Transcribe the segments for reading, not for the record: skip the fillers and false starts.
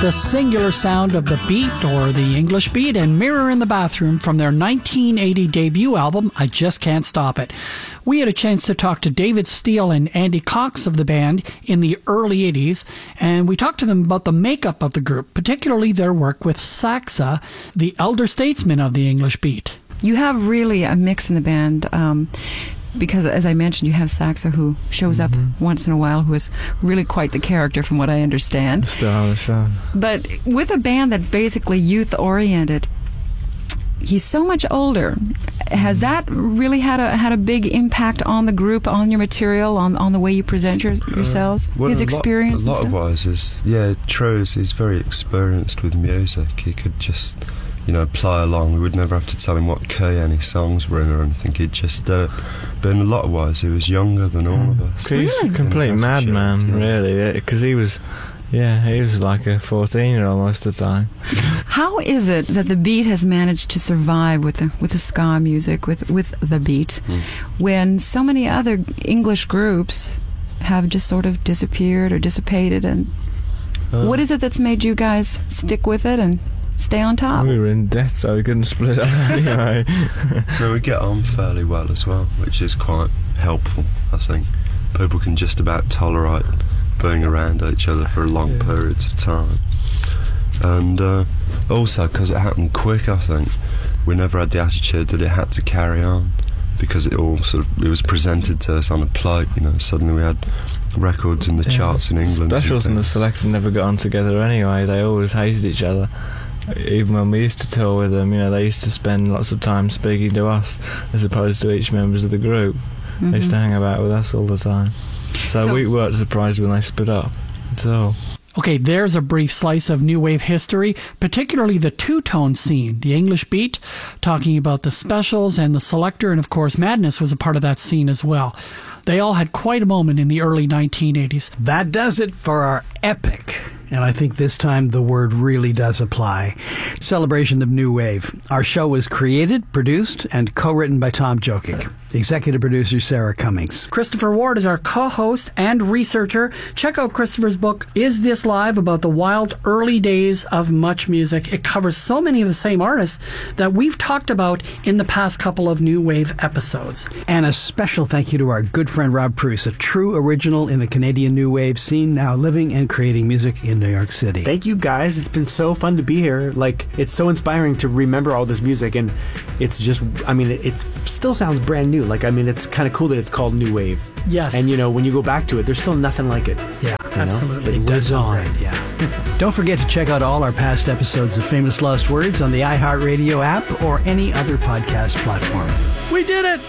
The singular sound of the beat, or the English beat, and Mirror in the Bathroom from their 1980 debut album, I Just Can't Stop It. We had a chance to talk to David Steele and Andy Cox of the band in the early 80s, and we talked to them about the makeup of the group, particularly their work with Saxa, the elder statesman of the English beat. You have really a mix in the band, because, as I mentioned, you have Saxa, who shows up once in a while, who is really quite the character, from what I understand. Star of the show. But with a band that's basically youth-oriented, he's so much older. Has that really had a big impact on the group, on your material, on the way you present yourselves? His experience? A lot of wise is, true. He's very experienced with music. He could just, play along. We would never have to tell him what key any songs were in or anything. He'd just do it. But in a lot of ways, he was younger than all of us. He's a complete madman, really, because he was like a 14-year-old most of the time. How is it that the beat has managed to survive with the ska music, with the beat, when so many other English groups have just sort of disappeared or dissipated? And what is it that's made you guys stick with it and stay on top? We were in debt, so we couldn't split up anyway. No, we get on fairly well as well, which is quite helpful, I think. People can just about tolerate being around each other for long periods of time. And also, because it happened quick, I think, we never had the attitude that it had to carry on, because it was presented to us on a plate, suddenly we had records in the charts in England. Specials and the Selects never got on together anyway. They always hated each other. Even when we used to tour with them, they used to spend lots of time speaking to us as opposed to each members of the group. They used to hang about with us all the time. So we weren't surprised when they split up at all. Okay, there's a brief slice of new wave history, particularly the two-tone scene, the English beat, talking about the Specials and the Selector, and of course Madness was a part of that scene as well. They all had quite a moment in the early 1980s. That does it for our epic, and I think this time the word really does apply, celebration of new wave. Our show was created, produced, and co-written by Tom Jokic. The executive producer, Sarah Cummings. Christopher Ward is our co-host and researcher. Check out Christopher's book, Is This Live?, about the wild early days of much music. It covers so many of the same artists that we've talked about in the past couple of New Wave episodes. And a special thank you to our good friend Rob Pruce, a true original in the Canadian New Wave scene, now living and creating music in New York City. Thank you, guys. It's been so fun to be here. It's so inspiring to remember all this music, and it's just, it still sounds brand new. It's kind of cool that it's called New Wave. Yes. And, when you go back to it, there's still nothing like it. Yeah, absolutely. It does on. Yeah. Don't forget to check out all our past episodes of Famous Lost Words on the iHeartRadio app or any other podcast platform. We did it!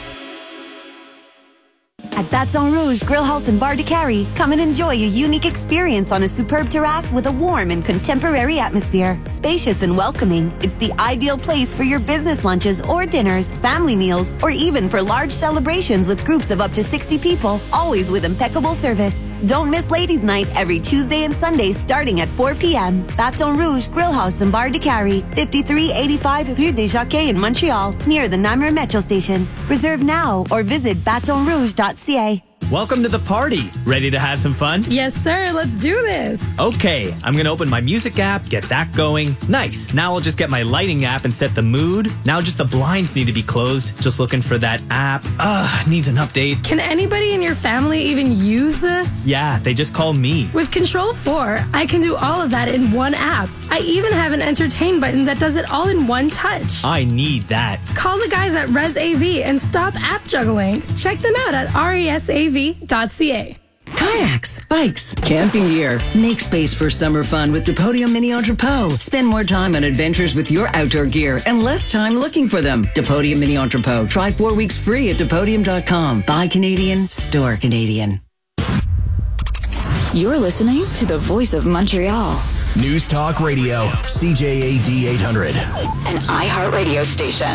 At Baton Rouge Grill House and Bar de Cary, come and enjoy a unique experience on a superb terrace with a warm and contemporary atmosphere. Spacious and welcoming, it's the ideal place for your business lunches or dinners, family meals, or even for large celebrations with groups of up to 60 people, always with impeccable service. Don't miss Ladies' Night every Tuesday and Sunday starting at 4 p.m. Baton Rouge Grill House and Bar de Cary, 5385 Rue des Jockeys in Montreal, near the Namur Metro Station. Reserve now or visit batonrouge.ca. Welcome to the party. Ready to have some fun? Yes, sir. Let's do this. Okay, I'm going to open my music app, get that going. Nice. Now I'll just get my lighting app and set the mood. Now just the blinds need to be closed. Just looking for that app. Needs an update. Can anybody in your family even use this? Yeah, they just call me. With Control 4, I can do all of that in one app. I even have an entertain button that does it all in one touch. I need that. Call the guys at ResAV and stop app juggling. Check them out at resav.ca. Kayaks, bikes, camping gear. Make space for summer fun with Depodium Mini Entrepot. Spend more time on adventures with your outdoor gear and less time looking for them. Depodium Mini Entrepot. Try 4 weeks free at Depodium.com. Buy Canadian, store Canadian. You're listening to the Voice of Montreal. News Talk Radio, CJAD 800. An iHeartRadio station.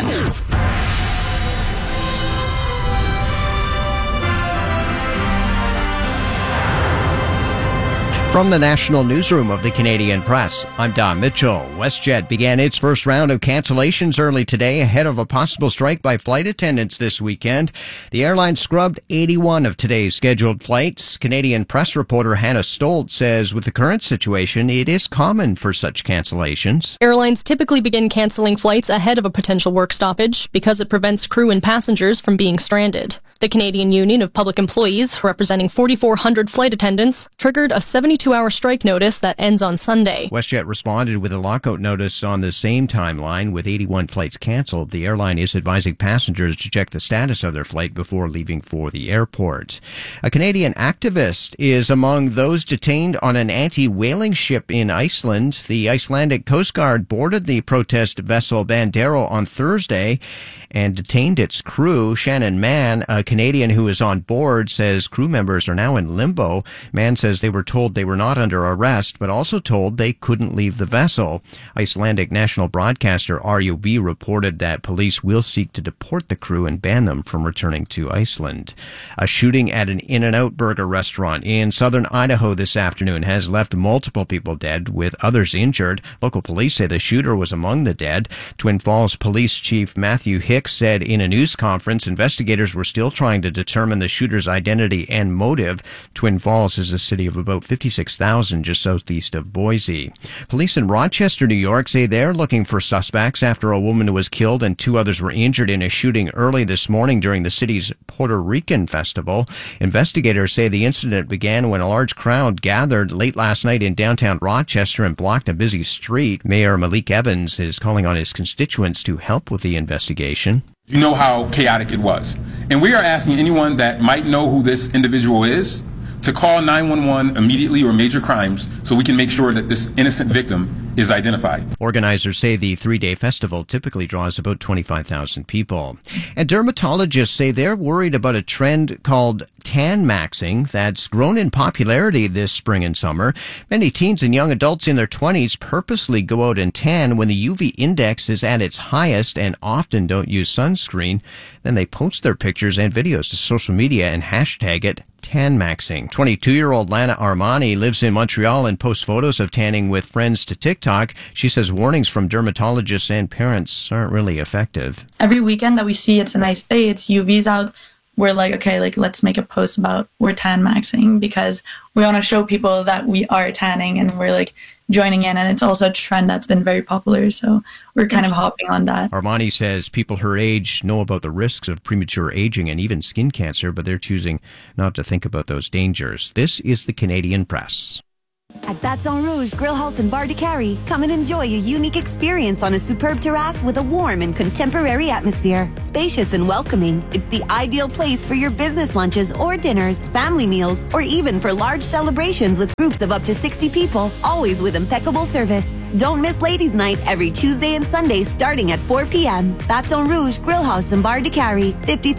From the National Newsroom of the Canadian Press, I'm Don Mitchell. WestJet began its first round of cancellations early today ahead of a possible strike by flight attendants this weekend. The airline scrubbed 81 of today's scheduled flights. Canadian Press reporter Hannah Stolt says with the current situation, it is common for such cancellations. Airlines typically begin canceling flights ahead of a potential work stoppage because it prevents crew and passengers from being stranded. The Canadian Union of Public Employees, representing 4,400 flight attendants, triggered a 72-hour strike notice that ends on Sunday. WestJet responded with a lockout notice on the same timeline. With 81 flights canceled, the airline is advising passengers to check the status of their flight before leaving for the airport. A Canadian activist is among those detained on an anti-whaling ship in Iceland. The Icelandic Coast Guard boarded the protest vessel Bandero on Thursday and detained its crew. Shannon Mann, a Canadian who is on board, says crew members are now in limbo. Mann says they were told they were not under arrest, but also told they couldn't leave the vessel. Icelandic national broadcaster RUB reported that police will seek to deport the crew and ban them from returning to Iceland. A shooting at an In-N-Out burger restaurant in southern Idaho this afternoon has left multiple people dead, with others injured. Local police say the shooter was among the dead. Twin Falls Police Chief Matthew Hicks said in a news conference investigators were still trying to determine the shooter's identity and motive. Twin Falls is a city of about 56,000 just southeast of Boise. Police in Rochester, New York say they're looking for suspects after a woman was killed and 2 others were injured in a shooting early this morning during the city's Puerto Rican festival. Investigators say the incident began when a large crowd gathered late last night in downtown Rochester and blocked a busy street. Mayor Malik Evans is calling on his constituents to help with the investigation. You know how chaotic it was. And we are asking anyone that might know who this individual is to call 911 immediately or major crimes so we can make sure that this innocent victim is identified. Organizers say the 3-day festival typically draws about 25,000 people. And dermatologists say they're worried about a trend called tan maxing that's grown in popularity this spring and summer. Many teens and young adults in their 20s purposely go out and tan when the UV index is at its highest and often don't use sunscreen. Then they post their pictures and videos to social media and hashtag it tan maxing. 22-year-old Lana Armani lives in Montreal and posts photos of tanning with friends to TikTok. She says warnings from dermatologists and parents aren't really effective. Every weekend that we see it's a nice day, it's UV's out, we're like, okay, like let's make a post about we're tan maxing because we want to show people that we are tanning and we're like joining in. And it's also a trend that's been very popular. So we're kind of hopping on that. Armani says people her age know about the risks of premature aging and even skin cancer, but they're choosing not to think about those dangers. This is the Canadian Press. At Baton Rouge Grill House and Bar de Carry, come and enjoy a unique experience on a superb terrace with a warm and contemporary atmosphere. Spacious and welcoming, it's the ideal place for your business lunches or dinners, family meals, or even for large celebrations with groups of up to 60 people, always with impeccable service. Don't miss Ladies' Night every Tuesday and Sunday starting at 4 p.m. Baton Rouge Grill House and Bar de Carry,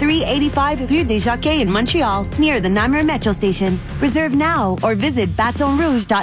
5385 Rue des Jockeys in Montreal, near the Namur Metro Station. Reserve now or visit batonrouge.ca.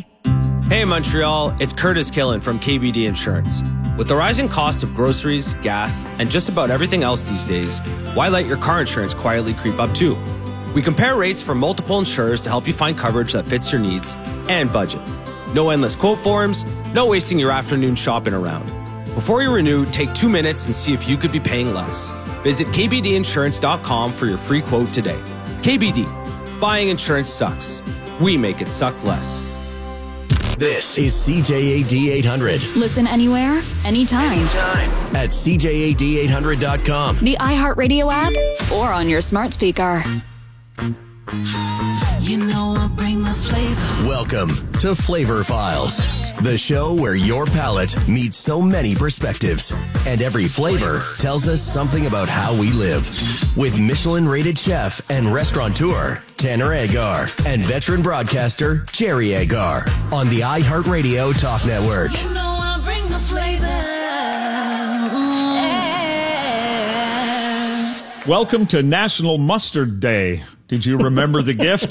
Hey Montreal, it's Curtis Killen from KBD Insurance. With the rising cost of groceries, gas, and just about everything else these days, why let your car insurance quietly creep up too? We compare rates from multiple insurers to help you find coverage that fits your needs and budget. No endless quote forms, no wasting your afternoon shopping around. Before you renew, take 2 minutes and see if you could be paying less. Visit kbdinsurance.com for your free quote today. KBD. Buying insurance sucks. We make it suck less. This is CJAD 800. Listen anywhere, anytime. At CJAD800.com. The iHeartRadio app or on your smart speaker. You know I bring the flavor. Welcome to Flavor Files, the show where your palate meets so many perspectives, and every flavor tells us something about how we live. With Michelin-rated chef and restaurateur Tanner Agar and veteran broadcaster Jerry Agar on the iHeartRadio Talk Network. You know I bring the flavor. Welcome to National Mustard Day. Did you remember the gift?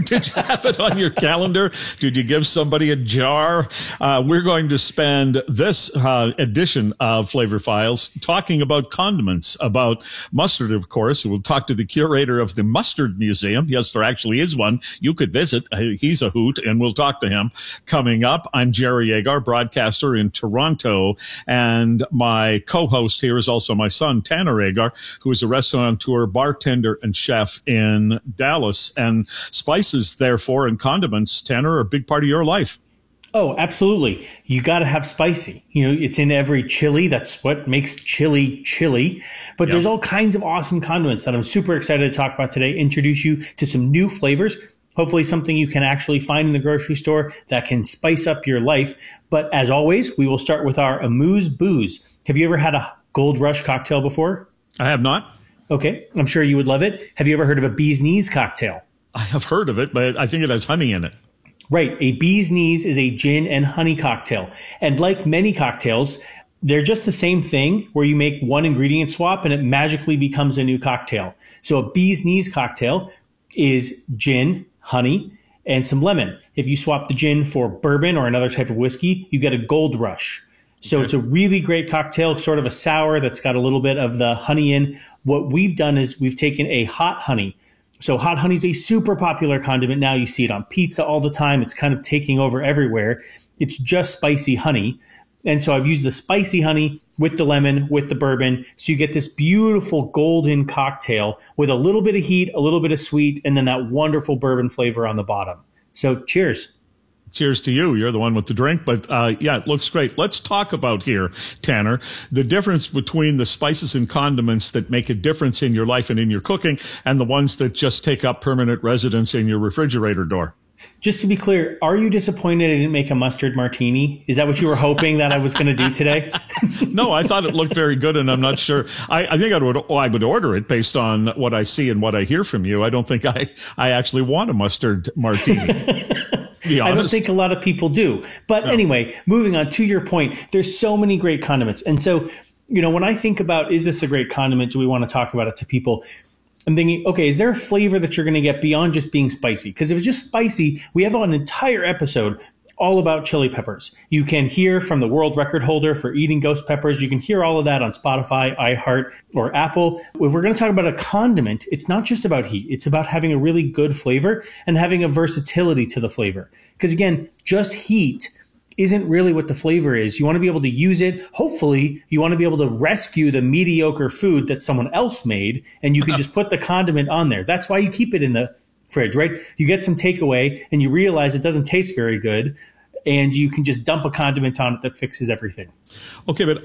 Did you have it on your calendar? Did you give somebody a jar? We're going to spend this edition of Flavor Files talking about condiments, about mustard, of course. We'll talk to the curator of the Mustard Museum. Yes, there actually is one. You could visit. He's a hoot, and we'll talk to him coming up. I'm Jerry Agar, broadcaster in Toronto, and my co-host here is also my son, Tanner Agar, who is a restaurateur, bartender, and chef in Dallas. And spices, therefore, and condiments, Tanner, are a big part of your life. Oh, absolutely. You got to have spicy. It's in every chili. That's what makes chili chili. But there's all kinds of awesome condiments that I'm super excited to talk about today, introduce you to some new flavors. Hopefully something you can actually find in the grocery store that can spice up your life. But as always, we will start with our Amuse Booze. Have you ever had a Gold Rush cocktail before? I have not. Okay, I'm sure you would love it. Have you ever heard of a bee's knees cocktail? I have heard of it, but I think it has honey in it. Right. A bee's knees is a gin and honey cocktail. And like many cocktails, they're just the same thing where you make one ingredient swap and it magically becomes a new cocktail. So a bee's knees cocktail is gin, honey, and some lemon. If you swap the gin for bourbon or another type of whiskey, you get a Gold Rush. So it's a really great cocktail, sort of a sour that's got a little bit of the honey in. What we've done is we've taken a hot honey. So hot honey is a super popular condiment now. You see it on pizza all the time. It's kind of taking over everywhere. It's just spicy honey. And so I've used the spicy honey with the lemon, with the bourbon. So you get this beautiful golden cocktail with a little bit of heat, a little bit of sweet, and then that wonderful bourbon flavor on the bottom. So cheers. Cheers to you. You're the one with the drink. But yeah, it looks great. Let's talk about here, Tanner, the difference between the spices and condiments that make a difference in your life and in your cooking and the ones that just take up permanent residence in your refrigerator door. Just to be clear, are you disappointed I didn't make a mustard martini? Is that what you were hoping that I was going to do today? No, I thought it looked very good, and I'm not sure. I think I would order it based on what I see and what I hear from you. I don't think I actually want a mustard martini. I don't think a lot of people do. But anyway, moving on to your point, there's so many great condiments. And so, when I think about, is this a great condiment? Do we want to talk about it to people? I'm thinking, okay, is there a flavor that you're going to get beyond just being spicy? Because if it's just spicy, we have an entire episode all about chili peppers. You can hear from the world record holder for eating ghost peppers. You can hear all of that on Spotify, iHeart, or Apple. If we're going to talk about a condiment, it's not just about heat. It's about having a really good flavor and having a versatility to the flavor. Because again, just heat isn't really what the flavor is. You want to be able to use it. Hopefully, you want to be able to rescue the mediocre food that someone else made, and you can just put the condiment on there. That's why you keep it in the fridge, right? You get some takeaway, and you realize it doesn't taste very good, and you can just dump a condiment on it that fixes everything. Okay, but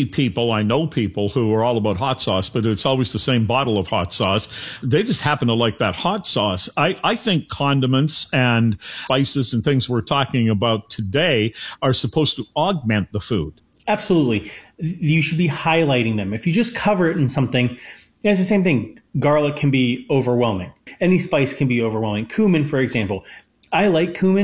I know people who are all about hot sauce, but it's always the same bottle of hot sauce. They just happen to like that hot sauce. I think condiments and spices and things we're talking about today are supposed to augment the food. Absolutely. You should be highlighting them. If you just cover it in something, it's the same thing. Garlic can be overwhelming. Any spice can be overwhelming. Cumin, for example. I like cumin.